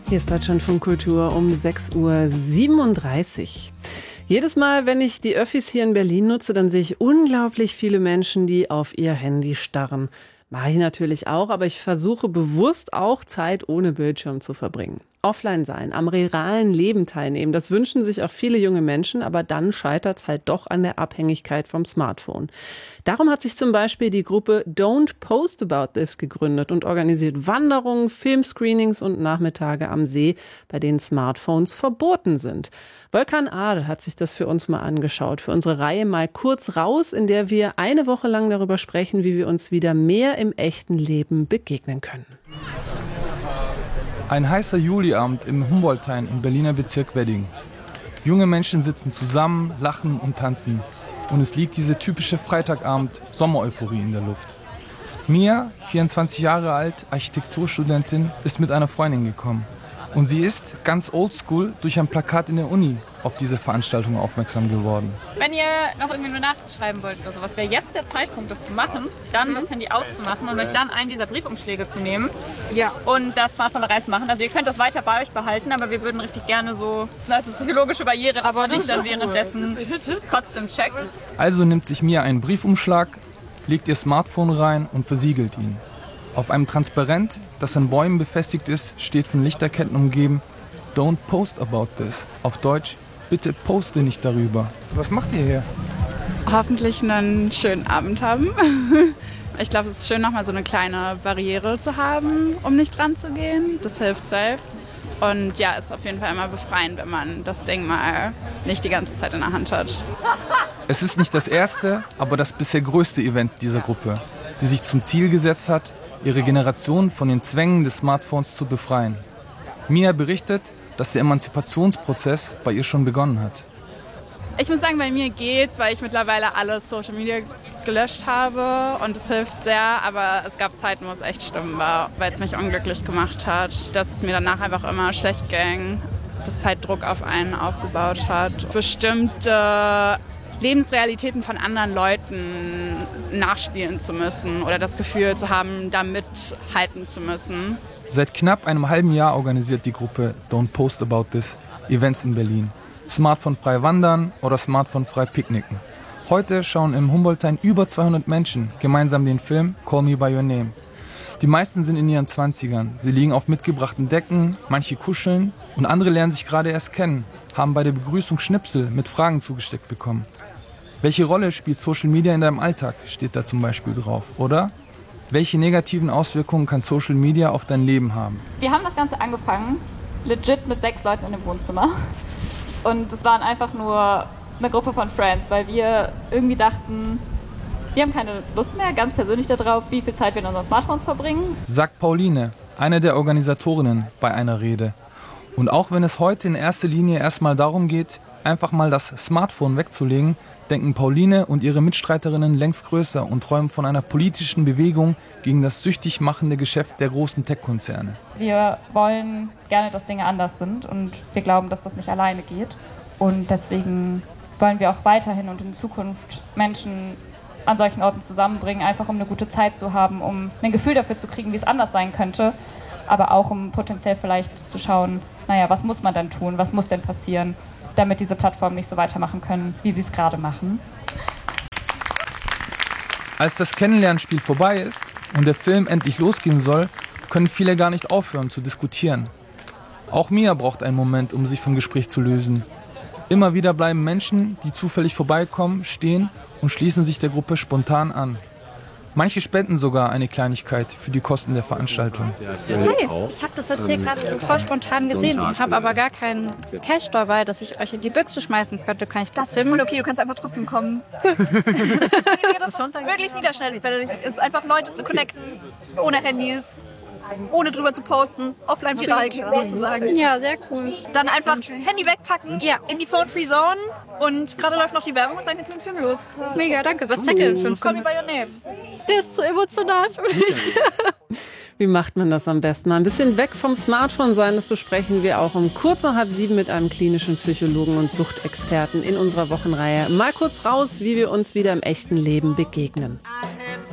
Hier ist Deutschlandfunk Kultur um 6:37 Uhr. Jedes Mal, wenn ich die Öffis hier in Berlin nutze, dann sehe ich unglaublich viele Menschen, die auf ihr Handy starren. Mache ich natürlich auch, aber ich versuche bewusst auch Zeit ohne Bildschirm zu verbringen. Offline sein, am realen Leben teilnehmen, das wünschen sich auch viele junge Menschen, aber dann scheitert es halt doch an der Abhängigkeit vom Smartphone. Darum hat sich zum Beispiel die Gruppe Don't Post About This gegründet und organisiert Wanderungen, Filmscreenings und Nachmittage am See, bei denen Smartphones verboten sind. Volkan Adel hat sich das für uns mal angeschaut, für unsere Reihe Mal kurz raus, in der wir eine Woche lang darüber sprechen, wie wir uns wieder mehr im echten Leben begegnen können. Ein heißer Juliabend im Humboldthain im Berliner Bezirk Wedding. Junge Menschen sitzen zusammen, lachen und tanzen. Und es liegt diese typische Freitagabend-Sommereuphorie in der Luft. Mia, 24 Jahre alt, Architekturstudentin, ist mit einer Freundin gekommen. Und sie ist ganz oldschool durch ein Plakat in der Uni auf diese Veranstaltung aufmerksam geworden. Wenn ihr noch irgendwie eine Nachricht schreiben wollt oder sowas, wäre jetzt der Zeitpunkt, das zu machen, dann das Handy auszumachen und euch dann einen dieser Briefumschläge zu nehmen und das Smartphone reinzumachen. Also ihr könnt das weiter bei euch behalten, aber wir würden richtig gerne so eine psychologische Barriere, aber nicht dann währenddessen trotzdem checken. Also nimmt sich Mia einen Briefumschlag, legt ihr Smartphone rein und versiegelt ihn. Auf einem Transparent, das an Bäumen befestigt ist, steht von Lichterketten umgeben: Don't post about this. Auf Deutsch: Bitte poste nicht darüber. Was macht ihr hier? Hoffentlich einen schönen Abend haben. Ich glaube, es ist schön, nochmal so eine kleine Barriere zu haben, um nicht dran zu gehen. Das hilft safe. Und ja, ist auf jeden Fall immer befreiend, wenn man das Ding mal nicht die ganze Zeit in der Hand hat. Es ist nicht das erste, aber das bisher größte Event dieser Gruppe, die sich zum Ziel gesetzt hat, ihre Generation von den Zwängen des Smartphones zu befreien. Mia berichtet, dass der Emanzipationsprozess bei ihr schon begonnen hat. Ich muss sagen, bei mir geht's, weil ich mittlerweile alle Social Media gelöscht habe und es hilft sehr, aber es gab Zeiten, wo es echt schlimm war, weil es mich unglücklich gemacht hat, dass es mir danach einfach immer schlecht ging, dass halt Druck auf einen aufgebaut hat. Bestimmte Lebensrealitäten von anderen Leuten nachspielen zu müssen oder das Gefühl zu haben, da mithalten zu müssen. Seit knapp einem halben Jahr organisiert die Gruppe Don't Post About This Events in Berlin. Smartphone-frei wandern oder Smartphone-frei picknicken. Heute schauen im Humboldthain über 200 Menschen gemeinsam den Film Call Me By Your Name. Die meisten sind in ihren 20ern. Sie liegen auf mitgebrachten Decken, manche kuscheln und andere lernen sich gerade erst kennen, haben bei der Begrüßung Schnipsel mit Fragen zugesteckt bekommen. Welche Rolle spielt Social Media in deinem Alltag, steht da zum Beispiel drauf, oder? Welche negativen Auswirkungen kann Social Media auf dein Leben haben? Wir haben das Ganze angefangen, legit mit 6 Leuten in dem Wohnzimmer. Und es waren einfach nur eine Gruppe von Friends, weil wir irgendwie dachten, wir haben keine Lust mehr, ganz persönlich darauf, wie viel Zeit wir in unseren Smartphones verbringen. Sagt Pauline, eine der Organisatorinnen bei einer Rede. Und auch wenn es heute in erster Linie erstmal darum geht, einfach mal das Smartphone wegzulegen, denken Pauline und ihre Mitstreiterinnen längst größer und träumen von einer politischen Bewegung gegen das süchtig machende Geschäft der großen Tech-Konzerne. Wir wollen gerne, dass Dinge anders sind und wir glauben, dass das nicht alleine geht. Und deswegen wollen wir auch weiterhin und in Zukunft Menschen an solchen Orten zusammenbringen, einfach um eine gute Zeit zu haben, um ein Gefühl dafür zu kriegen, wie es anders sein könnte, aber auch um potenziell vielleicht zu schauen, naja, was muss man denn tun, was muss denn passieren, damit diese Plattformen nicht so weitermachen können, wie sie es gerade machen. Als das Kennenlernspiel vorbei ist und der Film endlich losgehen soll, können viele gar nicht aufhören zu diskutieren. Auch Mia braucht einen Moment, um sich vom Gespräch zu lösen. Immer wieder bleiben Menschen, die zufällig vorbeikommen, stehen und schließen sich der Gruppe spontan an. Manche spenden sogar eine Kleinigkeit für die Kosten der Veranstaltung. Hi, ich habe das jetzt hier gerade voll spontan gesehen und habe aber gar keinen Cash dabei, dass ich euch in die Büchse schmeißen könnte. Kann ich das ist voll okay, du kannst einfach trotzdem kommen. Das ist möglichst niederschwellig, weil es ist einfach Leute zu connecten, ohne Handys, ohne drüber zu posten, offline viral sozusagen. Ja, sehr cool. Dann einfach Handy wegpacken, in die Phone-Free Zone und gerade läuft noch die Werbung und dann geht's mit dem Film los. Mega, danke. Was zeigt ihr denn für einen Call Film? Me By Your Name. Der ist so emotional für mich. Wie macht man das am besten? Mal ein bisschen weg vom Smartphone sein, das besprechen wir auch um kurz nach 6:30 mit einem klinischen Psychologen und Suchtexperten in unserer Wochenreihe. Mal kurz raus, wie wir uns wieder im echten Leben begegnen.